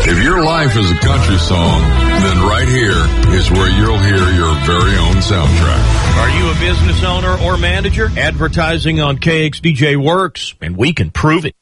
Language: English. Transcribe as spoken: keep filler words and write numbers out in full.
If your life is a country song, then right here is where you'll hear your very own soundtrack. Are you a business owner or manager? Advertising on K X D J works, and we can prove it.